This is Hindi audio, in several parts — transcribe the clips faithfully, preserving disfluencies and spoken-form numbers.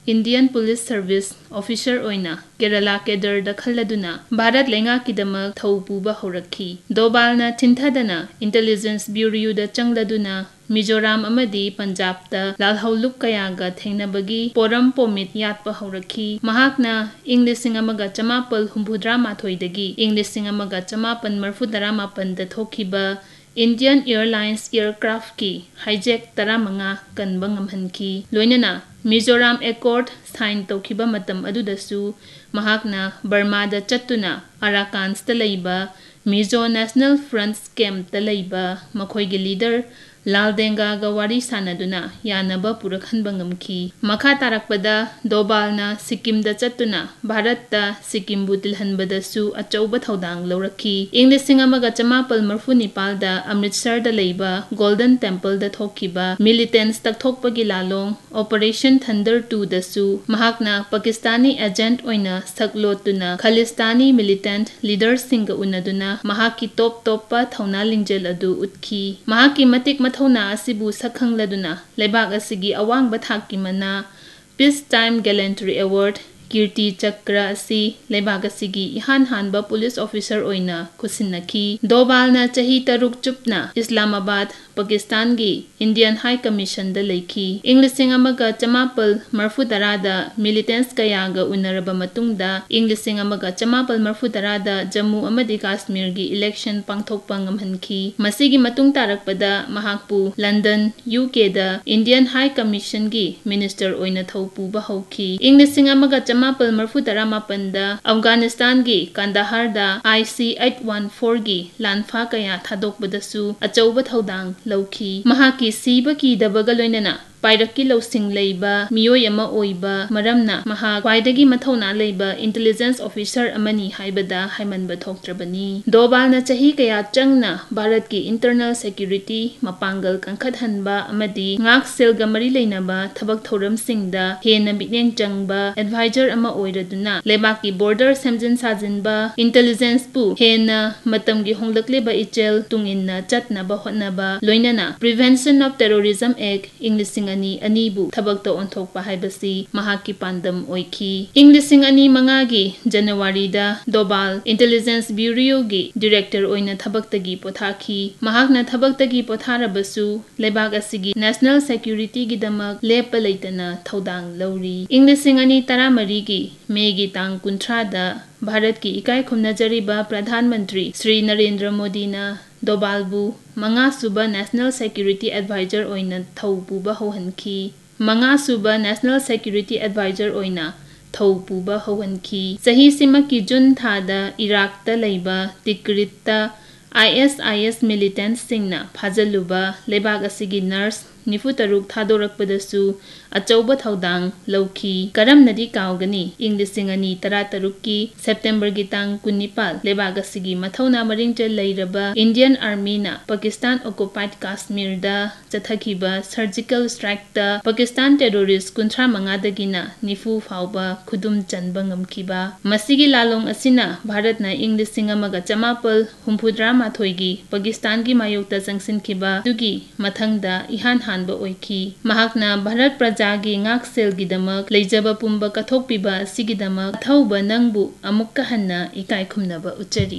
Indian police service officer ओइना Kerala cadre the खल्लदुना Bharat लेंगा किदमक थौ पुबा होरखी दोबालना थिंथदना intelligence bureau the चंगलदुना Mizoram अमदी Punjab the लालहौलुप कयागा थेंगनबगी पोरम पोमित यातपा होरखी महाकना इंग लिसिंग अमगा चमापल हुंभुद्रा माथोइदगी इंग लिसिंग अमगा चमापन मरफुदरा मापन द थोखिबा इंडियन एयरलाइंस एयरक्राफ्ट की हाईजैक तरामंगा कनबा ngамहनखी लोइनना मिजोराम एकॉर्ड साइन तौखिबा मतम अदुदसु महाकना बर्मा द चत्तुना अराकान्स त लैबा मिजो नेशनल फ्रंट कैंप त लैबा मखोइगे लीडर लालदेंगा गवारी सानदुना यानबा पुरखनबा ngамखी मखा तारकपदा दोबालना सिक्किम द चत्तुना भारत ता सिक्किम बुतिलहनबदसु अचौबा थौदांग लौरखी इंग लिसिंग अमगा चमापल मरफु निपाल दा Amritsar the लैबा golden temple the थोखिबा militants तकथोकपगी लालोंग operation thunder to दसु महाकना Pakistani agent ओइना सकलोतुना Khalistani militant leaders सिंग उनदुना महाकी टॉप टॉपा थौना लिंजेल अदु उतखी महाकी मतिक मथौना असिबु सखंगलदुना लेबाग असिगी अवांग थाकी मना पीस टाइम गैलेंट्री अवार्ड कीर्ति चक्र असि लेबाग असिगी इहान हानबा पुलिस ऑफिसर ओइना खुसिनखी दोबालना चही तरुक चुपना इस्लामाबाद पाकिस्तान की Indian high commission the Lekhi इंग लिसिंग अमगा चमापल मरफु तरादा मिलिटेंट्स कयागा उनरबा मतुंगदा इंग लिसिंग अमगा चमापल मरफु तरादा जम्मू अमदी काश्मीर की election पांगथोकपा ngамहनखी मसिगी मतुंग तारकपदा महाकपु London UK the Indian high commission की मिनिस्टर ओइना थौपुबा हौखी इंग लिसिंग अमगा चमापल मरफु तरा मापन द अफगानिस्तान की Kandahar the I C eight one four की लानफा कया थादोकबदसु अचौबा थौदांग लौखी महाकी सीबा की दबगा लोइनना पाइरक्की लौसिंग लैबा मियोय अमा ओइबा मरमना महा क्वाइदगी मथौना लैबा इंटेलिजेंस ऑफिसर अमनी हाइबदा हाइमनबा थोक्त्रबनी दोबालना चही कया चंगना भारत की internal security मपांगल कंखदहनबा अमदी ngak selga mari leinaba thabak thoram singda hena bitneng changba advisor ama oiraduna lebaki border samjin sajinba intelligence pu hena matam gi honglakleba ichel tunginna chatnaba hotnaba loinana prevention of terrorism act english ani anibu thabakta onthokpa haibasi mahaki pandam oikhi इंग्लिशिंग अनि मंगागी जनवरी दा दोबाल इंटेलिजेंस ब्यूरो की डायरेक्टर ओइना थबक्तगी पोथाखी महाकना थबक्तगी पोथारबसु लेबाग असिगी नेशनल सिक्योरिटी की दमक लेप लैतना थौदांग लौरी इंग्लिशिंग अनि तरामरी की मेगी तांग कुंथ्रा दा भारत की इकाई खुमनजरीबा प्रधानमंत्री श्री नरेंद्र मोदी ना दोबालबु मंगा सुबा नेशनल सिक्योरिटी एडवाइजर ओइना थौपुबा होहनखी मंगा सुबा नेशनल सिक्योरिटी एडवाइजर ओइना थौपुबा होहनखी सही सिमा की जुन थादा इराक ता लैबा तिक्रित I S I S militant सिंगना फाजलुबा लेबाग असिगी nurse निफु तरुक थादोरकपदसु अचौबा थौदांग लौखी करम नदी कावगनी इंग लिसिंग अनि तरा तरुक की सेप्टेम्बर की तांग कुन्निपाल लेबाग असिगी मथौना मरिंग चल लैरबा इंडियन आर्मी ना पाकिस्तान ऑक्युपाइड काश्मीर दा चथखिबा सर्जिकल स्ट्राइक दा पाकिस्तान टेररिस्ट कुंथ्रा मंगादगिना निफु फावबा खुदुम चनबा ngамखिबा मसिगी लालोंग असिना भारत ना इंग लिसिंग अमगा चमापल हुंफुद्रा माथोइगी पाकिस्तान की मायोक्ता जंगसिनखिबा दुगी मथंगदा इहान हानबा ओइखी महाकना भारत प्रजा की ngak sel gi damak leijaba pumba kathokpiba sigi damak thauba nangbu amukka hanna ikai khumnaba uchari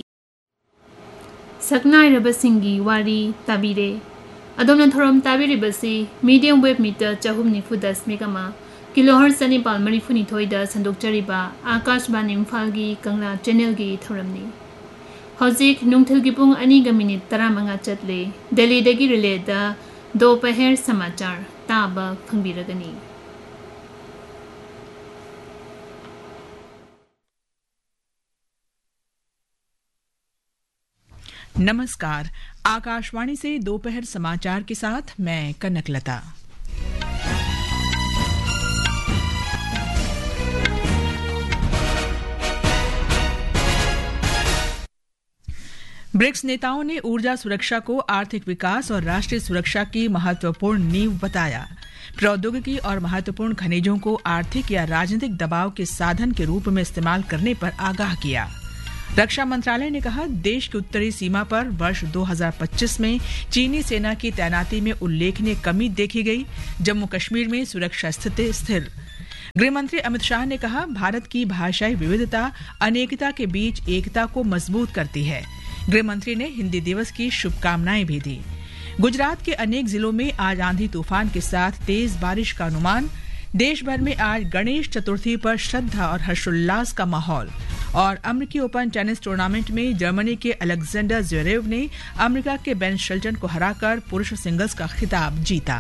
saknai raba singi wari tabire adomna thorom tabiri basi medium wave meter chahum nifu das megama kilohertz ani palmari funi thoida sandokchariba akashbani imphal gi kangla channel gi thoramni hojik nungthil gi pung ani ga minute thirty chatle delhi dagi relay da दोपहर समाचार ताबा फंगबिरगनी नमस्कार आकाशवाणी से दोपहर समाचार के साथ मैं कनकलता। ब्रिक्स नेताओं ने ऊर्जा सुरक्षा को आर्थिक विकास और राष्ट्रीय सुरक्षा की महत्वपूर्ण नींव बताया। प्रौद्योगिकी और महत्वपूर्ण खनिजों को आर्थिक या राजनीतिक दबाव के साधन के रूप में इस्तेमाल करने पर आगाह किया। रक्षा मंत्रालय ने कहा, देश की उत्तरी सीमा पर वर्ष दो हज़ार पच्चीस में चीनी सेना की तैनाती में उल्लेखनीय कमी देखी गई। जम्मू कश्मीर में सुरक्षा स्थिति स्थिर। गृहमंत्री अमित शाह ने कहा, भारत की भाषाई विविधता अनेकता के बीच एकता को मजबूत करती है। गृहमंत्री ने हिंदी दिवस की शुभकामनाएं भी दी। गुजरात के अनेक जिलों में आज आंधी तूफान के साथ तेज बारिश का अनुमान। देश भर में आज गणेश चतुर्थी पर श्रद्धा और हर्षोल्लास का माहौल। और अमेरिकी ओपन टेनिस टूर्नामेंट में जर्मनी के अलेक्जेंडर ज़्वेरेव ने अमेरिका के बेन शेल्टन को हराकर पुरुष सिंगल्स का खिताब जीता।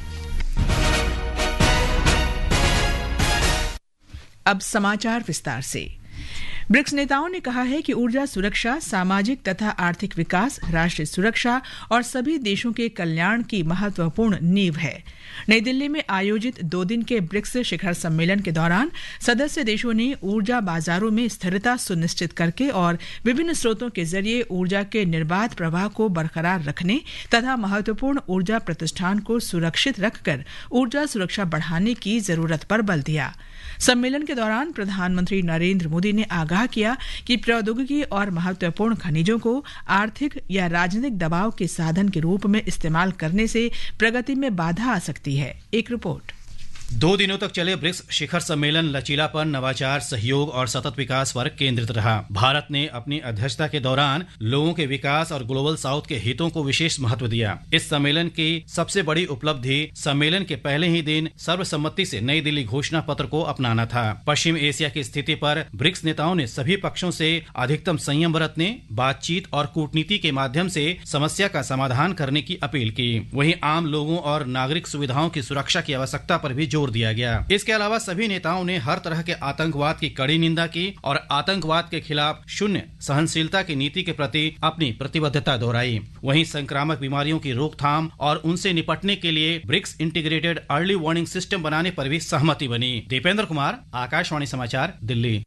अब समाचार विस्तार से। ब्रिक्स नेताओं ने कहा है कि ऊर्जा सुरक्षा, सामाजिक तथा आर्थिक विकास, राष्ट्रीय सुरक्षा और सभी देशों के कल्याण की महत्वपूर्ण नींव है। नई दिल्ली में आयोजित दो दिन के ब्रिक्स शिखर सम्मेलन के दौरान सदस्य देशों ने ऊर्जा बाजारों में स्थिरता सुनिश्चित करके और विभिन्न स्रोतों के जरिए ऊर्जा के निर्बाध प्रवाह को बरकरार रखने तथा महत्वपूर्ण ऊर्जा प्रतिष्ठान को सुरक्षित रखकर ऊर्जा सुरक्षा बढ़ाने की जरूरत पर बल दिया। सम्मेलन के दौरान प्रधानमंत्री नरेंद्र मोदी ने आगाह किया कि प्रौद्योगिकी और महत्वपूर्ण खनिजों को आर्थिक या राजनीतिक दबाव के साधन के रूप में इस्तेमाल करने से प्रगति में बाधा आ सकती है। एक रिपोर्ट। दो दिनों तक चले ब्रिक्स शिखर सम्मेलन लचीलापन, नवाचार, सहयोग और सतत विकास पर केंद्रित रहा। भारत ने अपनी अध्यक्षता के दौरान लोगों के विकास और ग्लोबल साउथ के हितों को विशेष महत्व दिया। इस सम्मेलन की सबसे बड़ी उपलब्धि सम्मेलन के पहले ही दिन सर्वसम्मति से नई दिल्ली घोषणा पत्र को अपनाना था। पश्चिम एशिया की स्थिति पर ब्रिक्स नेताओं ने सभी पक्षों से अधिकतम संयम बरतने, बातचीत और कूटनीति के माध्यम से समस्या का समाधान करने की अपील की। वहीं आम लोगों और नागरिक सुविधाओं की सुरक्षा की आवश्यकता पर भी जोर दिया गया। इसके अलावा सभी नेताओं ने हर तरह के आतंकवाद की कड़ी निंदा की और आतंकवाद के खिलाफ शून्य सहनशीलता की नीति के प्रति अपनी प्रतिबद्धता दोहराई। वहीं संक्रामक बीमारियों की रोकथाम और उनसे निपटने के लिए BRICS integrated early warning system बनाने पर भी सहमति बनी। दीपेंद्र कुमार, आकाशवाणी समाचार, दिल्ली।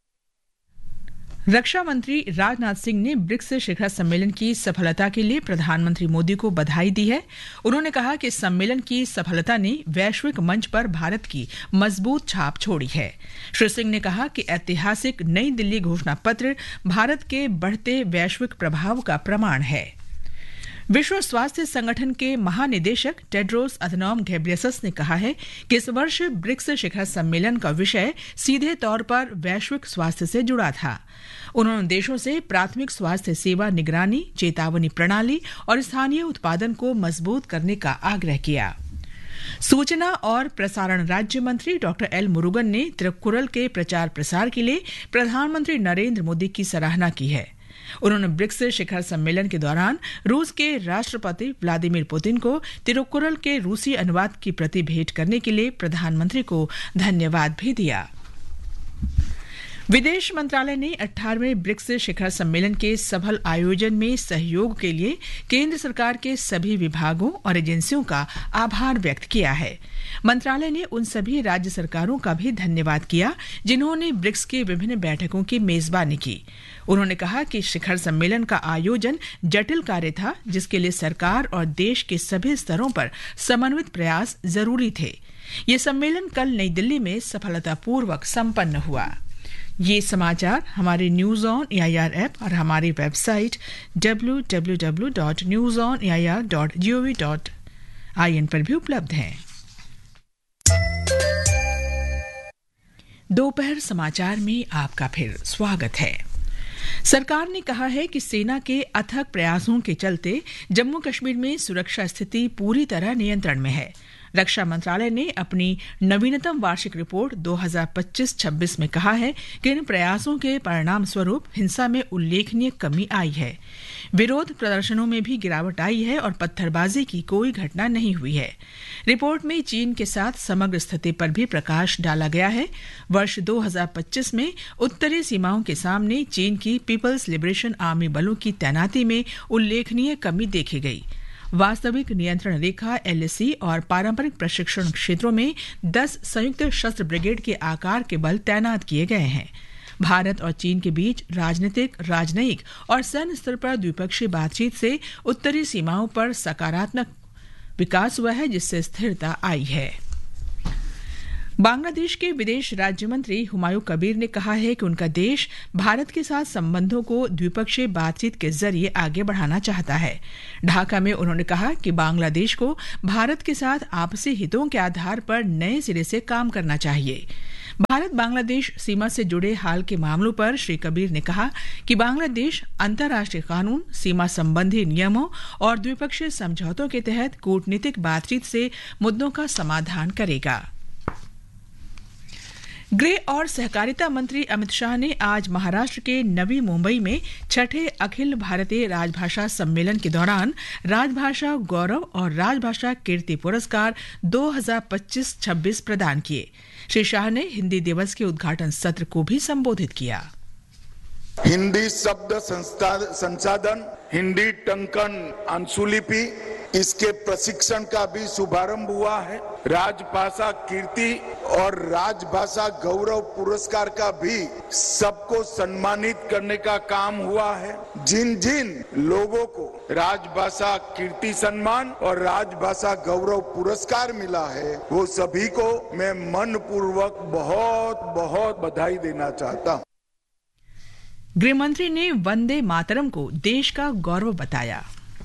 रक्षा मंत्री राजनाथ सिंह ने ब्रिक्स शिखर सम्मेलन की सफलता के लिए प्रधानमंत्री मोदी को बधाई दी है। उन्होंने कहा कि सम्मेलन की सफलता ने वैश्विक मंच पर भारत की मजबूत छाप छोड़ी है। श्री सिंह ने कहा कि ऐतिहासिक नई दिल्ली घोषणा पत्र भारत के बढ़ते वैश्विक प्रभाव का प्रमाण है। विश्व स्वास्थ्य संगठन के महानिदेशक टेड्रोस अधनॉम घेब्रेयेसस ने कहा है कि इस वर्ष ब्रिक्स शिखर सम्मेलन का विषय सीधे तौर पर वैश्विक स्वास्थ्य से जुड़ा था। उन्होंने देशों से प्राथमिक स्वास्थ्य सेवा निगरानी, चेतावनी प्रणाली और स्थानीय उत्पादन को मजबूत करने का आग्रह किया। सूचना और प्रसारण राज्य मंत्री डॉक्टर एल मुरुगन ने तिरुक्कुरल के प्रचार प्रसार के लिए प्रधानमंत्री नरेंद्र मोदी की सराहना की है। उन्होंने ब्रिक्स शिखर सम्मेलन के दौरान रूस के राष्ट्रपति व्लादिमीर पुतिन को तिरुक्कुरल के रूसी अनुवाद की प्रति भेंट करने के लिए प्रधानमंत्री को धन्यवाद भी दिया। विदेश मंत्रालय ने अठारहवें ब्रिक्स शिखर सम्मेलन के सफल आयोजन में सहयोग के लिए केंद्र सरकार के सभी विभागों और एजेंसियों का आभार व्यक्त किया है। मंत्रालय ने उन सभी राज्य सरकारों का भी धन्यवाद किया जिन्होंने ब्रिक्स की विभिन्न बैठकों की मेजबानी की। उन्होंने कहा कि शिखर सम्मेलन का आयोजन जटिल कार्य था, जिसके लिए सरकार और देश के सभी स्तरों पर समन्वित प्रयास जरूरी थे। ये सम्मेलन कल नई दिल्ली में सफलतापूर्वक संपन्न हुआ। ये समाचार हमारे न्यूज ऑन एआईआर ऐप और हमारी website W W W dot news on A I R dot G O V dot I N पर भी उपलब्ध हैं। दोपहर समाचार में आपका फिर स्वागत है। सरकार ने कहा है कि सेना के अथक प्रयासों के चलते जम्मू कश्मीर में सुरक्षा स्थिति पूरी तरह नियंत्रण में है। रक्षा मंत्रालय ने अपनी नवीनतम वार्षिक रिपोर्ट दो हज़ार पच्चीस छब्बीस में कहा है कि इन प्रयासों के परिणाम स्वरूप हिंसा में उल्लेखनीय कमी आई है। विरोध प्रदर्शनों में भी गिरावट आई है और पत्थरबाजी की कोई घटना नहीं हुई है। रिपोर्ट में चीन के साथ समग्र स्थिति पर भी प्रकाश डाला गया है। वर्ष दो हज़ार पच्चीस में उत्तरी सीमाओं के सामने चीन की पीपल्स लिबरेशन आर्मी बलों की तैनाती में उल्लेखनीय कमी देखी गई। वास्तविक नियंत्रण रेखा एल ए सी और पारंपरिक प्रशिक्षण क्षेत्रों में दस संयुक्त शस्त्र ब्रिगेड के आकार के बल तैनात किए गए हैं। भारत और चीन के बीच राजनीतिक, राजनयिक और सैन्य स्तर पर द्विपक्षीय बातचीत से उत्तरी सीमाओं पर सकारात्मक विकास हुआ है, जिससे स्थिरता आई है। बांग्लादेश के विदेश राज्य मंत्री हुमायूं कबीर ने कहा है कि उनका देश भारत के साथ संबंधों को द्विपक्षीय बातचीत के जरिए आगे बढ़ाना चाहता है। ढाका में उन्होंने कहा कि बांग्लादेश को भारत के साथ आपसी हितों के आधार पर नए सिरे से काम करना चाहिए। भारत बांग्लादेश सीमा से जुड़े हाल के मामलों पर श्री कबीर ने कहा कि बांग्लादेश अंतर्राष्ट्रीय कानून, सीमा संबंधी नियमों और द्विपक्षीय समझौतों के तहत कूटनीतिक बातचीत से मुद्दों का समाधान करेगा। गृह और सहकारिता मंत्री अमित शाह ने आज महाराष्ट्र के नवी मुंबई में छठे अखिल भारतीय राजभाषा सम्मेलन के दौरान राजभाषा गौरव और राजभाषा कीर्ति पुरस्कार दो हज़ार पच्चीस छब्बीस प्रदान किए। श्री शाह ने हिंदी दिवस के उद्घाटन सत्र को भी संबोधित किया। हिंदी शब्द संसाधन, हिंदी टंकन अंशुलिपि, इसके प्रशिक्षण का भी शुभारंभ हुआ है। राजभाषा कीर्ति और राजभाषा गौरव पुरस्कार का भी सबको सम्मानित करने का काम हुआ है। जिन जिन लोगों को राजभाषा कीर्ति सम्मान और राजभाषा गौरव पुरस्कार मिला है, वो सभी को मैं मनपूर्वक बहुत बहुत बधाई देना चाहता हूँ। गृहमंत्री ने वंदे मातरम को देश का गौरव बताया।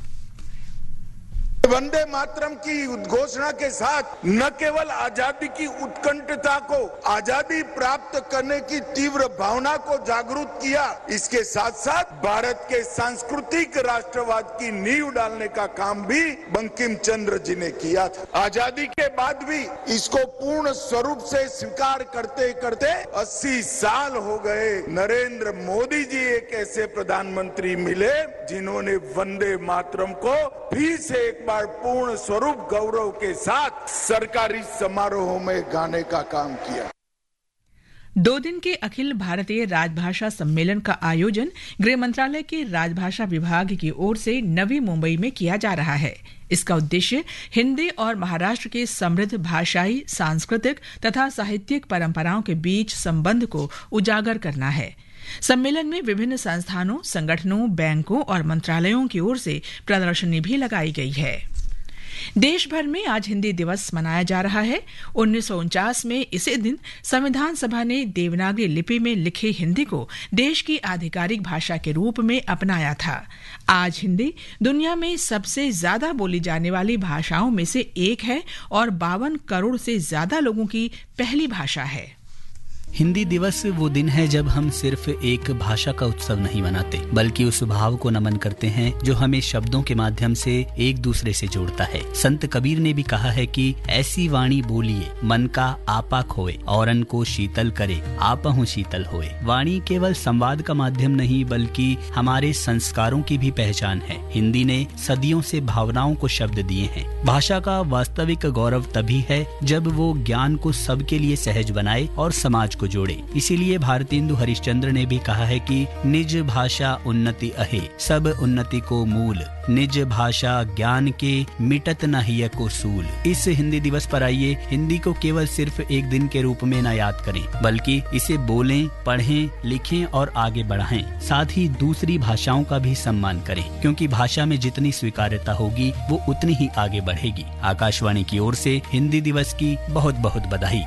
वंदे मातरम की उद्घोषणा के साथ न केवल आजादी की उत्कंठता को, आजादी प्राप्त करने की तीव्र भावना को जागरूक किया, इसके साथ साथ भारत के सांस्कृतिक राष्ट्रवाद की नींव डालने का काम भी बंकिम चंद्र जी ने किया था। आजादी के बाद भी इसको पूर्ण स्वरूप से स्वीकार करते करते अस्सी साल हो गए। नरेंद्र मोदी जी एक ऐसे प्रधानमंत्री मिले जिन्होंने वंदे मातरम को फिर से एक बार पूर्ण स्वरूप गौरव के साथ सरकारी समारोहों में गाने का काम किया। दो दिन के अखिल भारतीय राजभाषा सम्मेलन का आयोजन गृह मंत्रालय के राजभाषा विभाग की ओर से नवी मुंबई में किया जा रहा है। इसका उद्देश्य हिंदी और महाराष्ट्र के समृद्ध भाषाई, सांस्कृतिक तथा साहित्यिक परंपराओं के बीच संबंध को उजागर करना है। सम्मेलन में विभिन्न संस्थानों, संगठनों, बैंकों और मंत्रालयों की ओर से प्रदर्शनी भी लगाई गई है। देश भर में आज हिंदी दिवस मनाया जा रहा है। उन्नीस सौ उनचास में इसी दिन संविधान सभा ने देवनागरी लिपि में लिखी हिंदी को देश की आधिकारिक भाषा के रूप में अपनाया था। आज हिंदी दुनिया में सबसे ज्यादा बोली जाने वाली भाषाओं में से एक है और बावन करोड़ से ज्यादा लोगों की पहली भाषा है। हिंदी दिवस वो दिन है जब हम सिर्फ एक भाषा का उत्सव नहीं मनाते, बल्कि उस भाव को नमन करते हैं जो हमें शब्दों के माध्यम से एक दूसरे से जोड़ता है। संत कबीर ने भी कहा है कि ऐसी वाणी बोलिए मन का आपा खोए, औरन को शीतल करे आपहु शीतल होए। वाणी केवल संवाद का माध्यम नहीं बल्कि हमारे संस्कारों की भी पहचान है। हिंदी ने सदियों से भावनाओं को शब्द दिए हैं। भाषा का वास्तविक गौरव तभी है जब वो ज्ञान को सबके लिए सहज बनाए और समाज को जोड़े। इसीलिए भारतेंदु हरिश्चंद्र ने भी कहा है कि निज भाषा उन्नति अहे, सब उन्नति को मूल, निज भाषा ज्ञान के मिटत न हिय को सूल। इस हिंदी दिवस पर आइए हिंदी को केवल सिर्फ एक दिन के रूप में न याद करें, बल्कि इसे बोलें, पढ़ें, लिखें और आगे बढ़ाएं। साथ ही दूसरी भाषाओं का भी सम्मान करें, क्योंकि भाषा में जितनी स्वीकार्यता होगी वो उतनी ही आगे बढ़ेगी। आकाशवाणी की ओर से हिंदी दिवस की बहुत बहुत बधाई।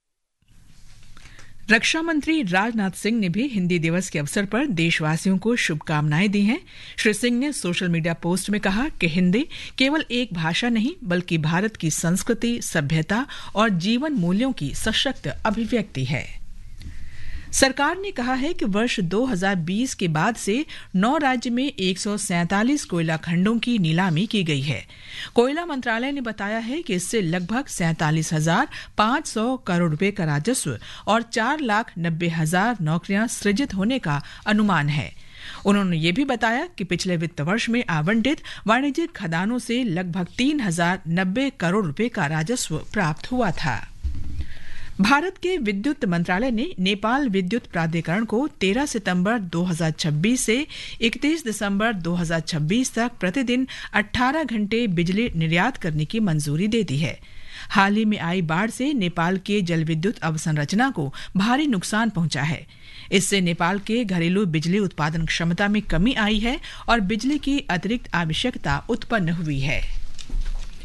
रक्षा मंत्री राजनाथ सिंह ने भी हिंदी दिवस के अवसर पर देशवासियों को शुभकामनाएं दी हैं। श्री सिंह ने सोशल मीडिया पोस्ट में कहा कि हिंदी केवल एक भाषा नहीं बल्कि भारत की संस्कृति, सभ्यता और जीवन मूल्यों की सशक्त अभिव्यक्ति है। सरकार ने कहा है कि वर्ष दो हज़ार बीस के बाद से नौ राज्य में एक सौ सैंतालीस कोयला खंडों की नीलामी की गई है। कोयला मंत्रालय ने बताया है कि इससे लगभग सैंतालीस हजार पाँच सौ करोड़ रुपए का राजस्व और चार लाख नब्बे हजार नौकरियां सृजित होने का अनुमान है। उन्होंने ये भी बताया कि पिछले वित्त वर्ष में आवंटित वाणिज्यिक खदानों से लगभग तीन हजार नब्बे करोड़ रुपए का राजस्व प्राप्त हुआ था। भारत के विद्युत मंत्रालय ने नेपाल विद्युत प्राधिकरण को तेरह सितंबर दो हज़ार छब्बीस से इकतीस दिसंबर दो हज़ार छब्बीस तक प्रतिदिन अठारह घंटे बिजली निर्यात करने की मंजूरी दे दी है। हाल ही में आई बाढ़ से नेपाल के जल विद्युत अवसंरचना को भारी नुकसान पहुंचा है। इससे नेपाल के घरेलू बिजली उत्पादन क्षमता में कमी आई है और बिजली की अतिरिक्त आवश्यकता उत्पन्न हुई है।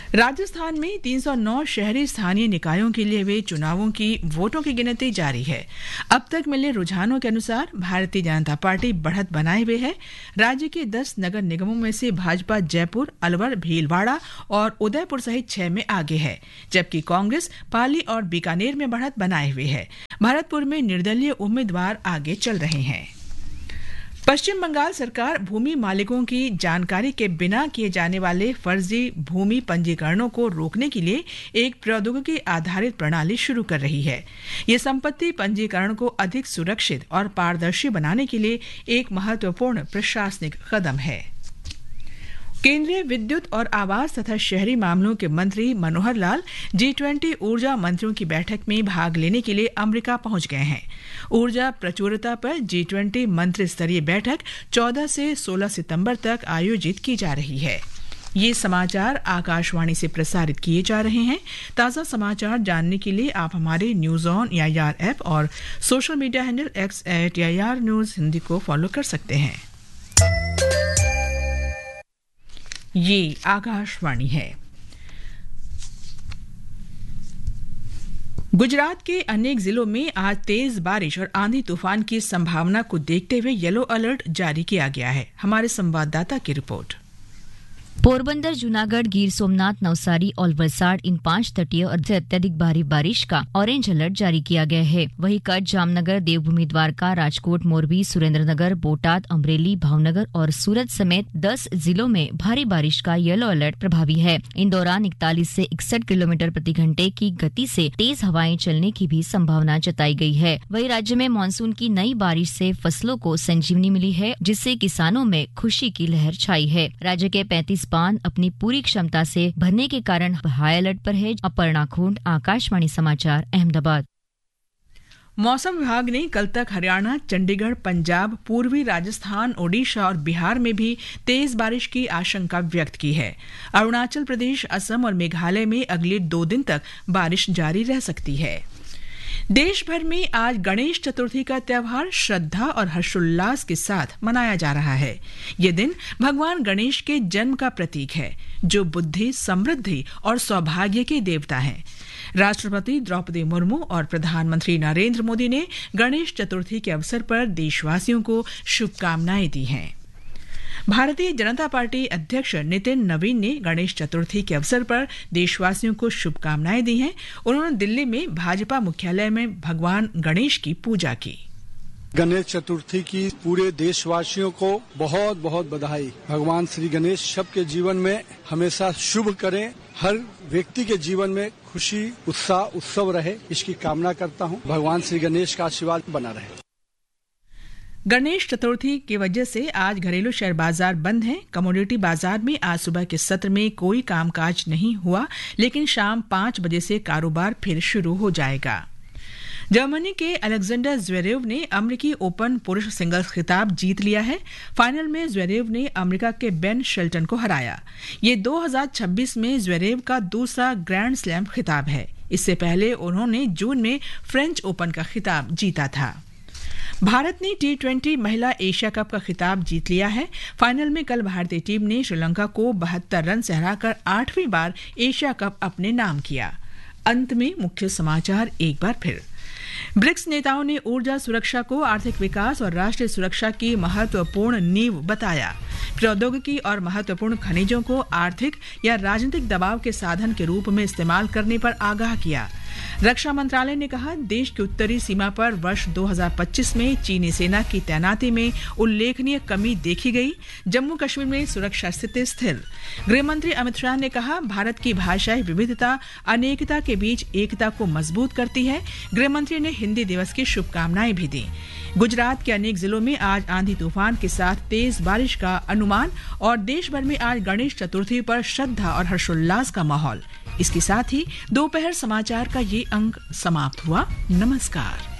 राजस्थान में तीन सौ नौ शहरी स्थानीय निकायों के लिए हुए चुनावों की वोटों की गिनती जारी है। अब तक मिले रुझानों के अनुसार भारतीय जनता पार्टी बढ़त बनाए हुए है। राज्य के दस नगर निगमों में से भाजपा जयपुर, अलवर, भीलवाड़ा और उदयपुर सहित छह में आगे है, जबकि कांग्रेस पाली और बीकानेर में बढ़त बनाए हुए है। भरतपुर में निर्दलीय उम्मीदवार आगे चल रहे हैं। पश्चिम बंगाल सरकार भूमि मालिकों की जानकारी के बिना किए जाने वाले फर्जी भूमि पंजीकरणों को रोकने के लिए एक प्रौद्योगिकी आधारित प्रणाली शुरू कर रही है। ये संपत्ति पंजीकरण को अधिक सुरक्षित और पारदर्शी बनाने के लिए एक महत्वपूर्ण प्रशासनिक कदम है। केंद्रीय विद्युत और आवास तथा शहरी मामलों के मंत्री मनोहर लाल जी ट्वेंटी ऊर्जा मंत्रियों की बैठक में भाग लेने के लिए अमेरिका पहुंच गए हैं। ऊर्जा प्रचुरता पर जी ट्वेंटी मंत्री स्तरीय बैठक चौदह से सोलह सितंबर तक आयोजित की जा रही है। ये समाचार आकाशवाणी से प्रसारित किए जा रहे हैं। ताज़ा समाचार जानने के लिए आप हमारे न्यूज ऑन एआईआर ऐप और social media handle x eight AIR news Hindi को फॉलो कर सकते हैं। ये आकाशवाणी है। गुजरात के अनेक जिलों में आज तेज बारिश और आंधी तूफान की संभावना को देखते हुए येलो अलर्ट जारी किया गया है। हमारे संवाददाता की रिपोर्ट। पोरबंदर, जूनागढ़, गिर सोमनाथ, नवसारी और वलसाड़ इन पांच तटीय और अत्यधिक भारी बारिश का ऑरेंज अलर्ट जारी किया गया है। वहीं कच्छ, जामनगर, देवभूमि द्वारका, राजकोट, मोरबी, सुरेंद्रनगर, बोटाद, अमरेली, भावनगर और सूरत समेत दस जिलों में भारी बारिश का येलो अलर्ट प्रभावी है। इन दौरान इकतालीस से इकसठ किलोमीटर प्रति घंटे की गति से तेज हवाएं चलने की भी संभावना जताई गई है। वहीं राज्य में मानसून की नई बारिश से फसलों को संजीवनी मिली है, जिससे किसानों में खुशी की लहर छाई है। राज्य के पैंतीस बांध अपनी पूरी क्षमता से भरने के कारण हाई अलर्ट पर है। अपर्णा खूंट, आकाशवाणी समाचार, अहमदाबाद। मौसम विभाग ने कल तक हरियाणा, चंडीगढ़, पंजाब, पूर्वी राजस्थान, ओडिशा और बिहार में भी तेज बारिश की आशंका व्यक्त की है। अरुणाचल प्रदेश, असम और मेघालय में अगले दो दिन तक बारिश जारी रह सकती है। देश भर में आज गणेश चतुर्थी का त्योहार श्रद्धा और हर्षोल्लास के साथ मनाया जा रहा है। ये दिन भगवान गणेश के जन्म का प्रतीक है, जो बुद्धि, समृद्धि और सौभाग्य के देवता हैं। राष्ट्रपति द्रौपदी मुर्मू और प्रधानमंत्री नरेंद्र मोदी ने गणेश चतुर्थी के अवसर पर देशवासियों को शुभकामनाएं दी हैं। भारतीय जनता पार्टी अध्यक्ष नितिन नवीन ने गणेश चतुर्थी के अवसर पर देशवासियों को शुभकामनाएं दी हैं। उन्होंने दिल्ली में भाजपा मुख्यालय में भगवान गणेश की पूजा की। गणेश चतुर्थी की पूरे देशवासियों को बहुत बहुत बधाई। भगवान श्री गणेश सबके जीवन में हमेशा शुभ करें, हर व्यक्ति के जीवन में खुशी, उत्साह, उत्सव रहे, इसकी कामना करता हूं। भगवान श्री गणेश का आशीर्वाद बना रहे। गणेश चतुर्थी की वजह से आज घरेलू शेयर बाजार बंद हैं। कमोडिटी बाजार में आज सुबह के सत्र में कोई कामकाज नहीं हुआ, लेकिन शाम पांच बजे से कारोबार फिर शुरू हो जाएगा। जर्मनी के अलेक्जेंडर ज़्वेरेव ने अमेरिकी ओपन पुरुष सिंगल्स खिताब जीत लिया है। फाइनल में ज़्वेरेव ने अमेरिका के बेन शेल्टन को हराया। ये दो हज़ार छब्बीस में ज़्वेरेव का दूसरा ग्रैंड स्लैम खिताब है। इससे पहले उन्होंने जून में फ्रेंच ओपन का खिताब जीता था। भारत ने टी ट्वेंटी महिला एशिया कप का खिताब जीत लिया है। फाइनल में कल भारतीय टीम ने श्रीलंका को बहत्तर रन से हराकर आठवीं बार एशिया कप अपने नाम किया। अंत में मुख्य समाचार एक बार फिर। ब्रिक्स नेताओं ने ऊर्जा सुरक्षा को आर्थिक विकास और राष्ट्रीय सुरक्षा की महत्वपूर्ण नींव बताया। प्रौद्योगिकी और महत्वपूर्ण खनिजों को आर्थिक या राजनीतिक दबाव के साधन के रूप में इस्तेमाल करने पर आगाह किया। रक्षा मंत्रालय ने कहा, देश की उत्तरी सीमा पर वर्ष दो हज़ार पच्चीस में चीनी सेना की तैनाती में उल्लेखनीय कमी देखी गई। जम्मू कश्मीर में सुरक्षा स्थिति स्थिर। गृहमंत्री अमित शाह ने कहा, भारत की भाषाई विविधता अनेकता के बीच एकता को मजबूत करती है। गृहमंत्री ने हिंदी दिवस की शुभकामनाएं भी दी। गुजरात के अनेक जिलों में आज आंधी तूफान के साथ तेज बारिश का अनुमान और देश भर में आज गणेश चतुर्थी पर श्रद्धा और हर्षोल्लास का माहौल। इसके साथ ही दोपहर समाचार का ये अंक समाप्त हुआ। नमस्कार।